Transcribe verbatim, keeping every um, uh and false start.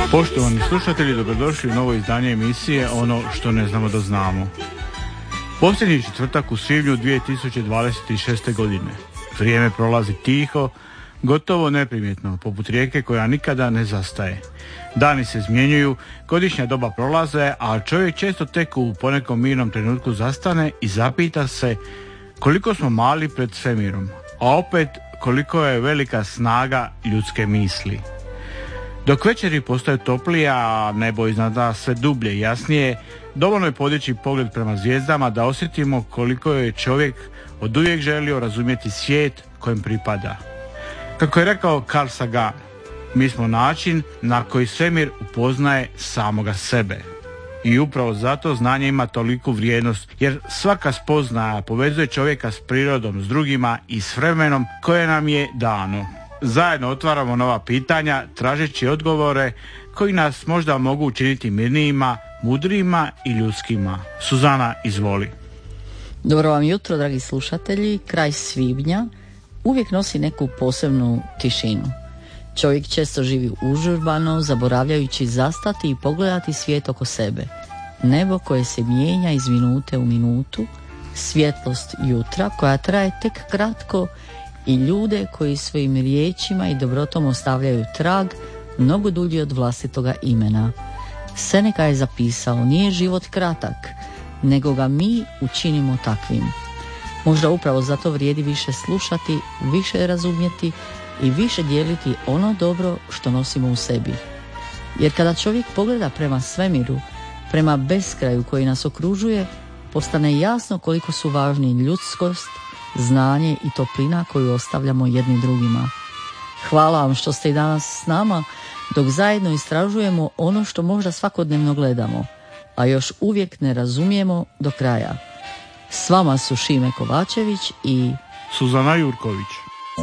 Poštovani slušatelji, dobrodošli u novo izdanje emisije Ono što ne znamo da znamo. Posljednji četvrtak u svibnju dvije tisuće dvadeset šeste. godine. Vrijeme prolazi tiho, gotovo neprimjetno, poput rijeke koja nikada ne zastaje. Dani se izmjenjuju, godišnja doba prolaze, a čovjek često tek u ponekom mirnom trenutku zastane i zapita se koliko smo mali pred svemirom, a opet koliko je velika snaga ljudske misli. Dok večeri postaju toplije, a nebo iznad nas sve dublje i jasnije, dovoljno je podići pogled prema zvijezdama da osjetimo koliko je čovjek oduvijek želio razumjeti svijet kojem pripada. Kako je rekao Carl Sagan, mi smo način na koji svemir upoznaje samoga sebe. I upravo zato znanje ima toliku vrijednost, jer svaka spoznaja povezuje čovjeka s prirodom, s drugima i s vremenom koje nam je dano. Zajedno otvaramo nova pitanja, tražeći odgovore koji nas možda mogu učiniti mirnijima, mudrijima i ljudskima. Suzana, izvoli. Dobro vam jutro, dragi slušatelji. Kraj svibnja uvijek nosi neku posebnu tišinu. Čovjek često živi užurbano, zaboravljajući zastati i pogledati svijet oko sebe. Nebo koje se mijenja iz minute u minutu, svjetlost jutra koja traje tek kratko i ljude koji svojim riječima i dobrotom ostavljaju trag mnogo dulji od vlastitoga imena. Seneca je zapisao: nije život kratak, nego ga mi učinimo takvim. Možda upravo zato vrijedi više slušati, više razumjeti i više dijeliti ono dobro što nosimo u sebi. Jer kada čovjek pogleda prema svemiru, prema beskraju koji nas okružuje, postane jasno koliko su važni ljudskost, znanje i toplina koju ostavljamo jedni drugima. Hvala vam što ste i danas s nama, dok zajedno istražujemo ono što možda svakodnevno gledamo, a još uvijek ne razumijemo do kraja. S vama su Šime Kovačević i Suzana Jurković.